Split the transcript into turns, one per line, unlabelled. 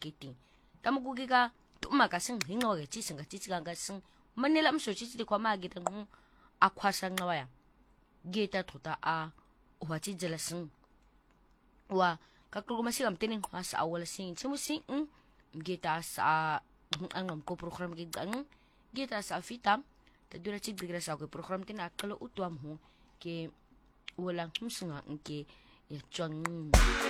marketing tamo kukika tumaka sing hingo ke chisinga chichikanga sing manila mso chichili kwa magita akwasa ngawaya geta tota a wachijela sing wa kakluguma sigam tining sa awala sing chimusi geta sa angam ko program geta sa fitam tadura chigdigra sa ko program tin akalo utwam ho ke walang humsinga ke ya chong